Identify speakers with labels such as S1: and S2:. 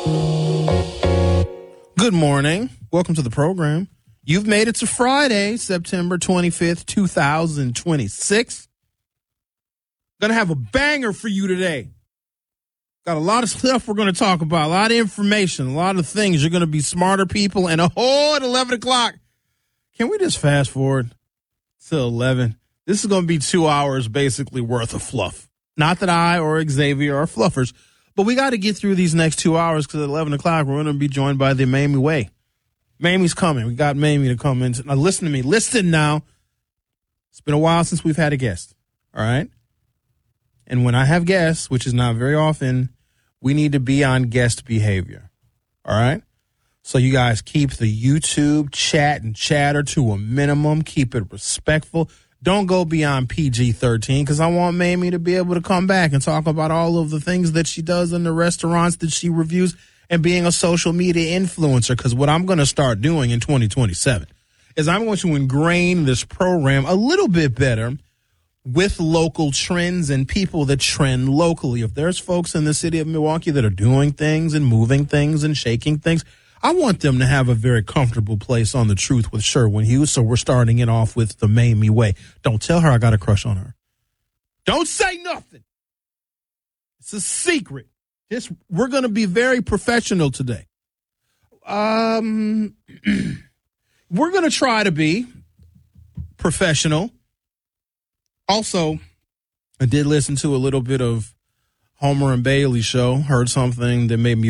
S1: Good morning. Welcome to the program. You've made it to Friday, September 25th, 2026. Gonna have a banger for you today. Got a lot of stuff we're going to talk about, a lot of information, a lot of things. You're going to be smarter people. And at 11 o'clock, can we just fast forward to 11? This is going to be 2 hours basically worth of fluff. Not that I or Xavier are fluffers, but we got to get through these next 2 hours because at 11 o'clock, we're going to be joined by the Mamie Way. Mamie's coming. We got Mamie to come in. Now, listen to me. Listen now. It's been a while since we've had a guest. All right? And when I have guests, which is not very often, we need to be on guest behavior. All right? So you guys keep the YouTube chat and chatter to a minimum. Keep it respectful. Don't go beyond PG-13 because I want Mamie to be able to come back and talk about all of the things that she does in the restaurants that she reviews and being a social media influencer. Because what I'm going to start doing in 2027 is I'm going to ingrain this program a little bit better with local trends and people that trend locally. If there's folks in the city of Milwaukee that are doing things and moving things and shaking things, I want them to have a very comfortable place on The Truth with Sherwin Hughes. So we're starting it off with the Mamie Way. Don't tell her I got a crush on her. Don't say nothing. It's a secret. We're going to be very professional today. We're going to try to be professional. Also, I did listen to a little bit of Homer and Bailey show, heard something that made me